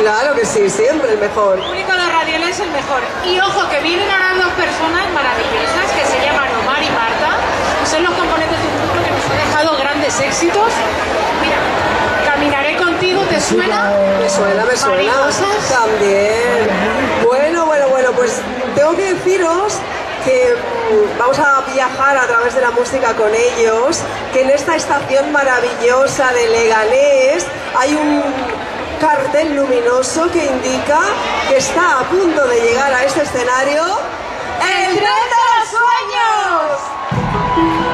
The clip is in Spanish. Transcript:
Claro que sí, siempre el mejor. El público de Radial es el mejor. Y ojo, que vienen ahora dos personas maravillosas que se llaman Omar y Marta, que son los componentes de un grupo que nos ha dejado grandes éxitos. Mira, Caminaré contigo, ¿te suena? Me suena. Mariposas. También. Bueno, pues tengo que deciros que vamos a viajar a través de la música con ellos, que en esta estación maravillosa de Leganés hay un cartel luminoso que indica que está a punto de llegar a este escenario el tren de los sueños.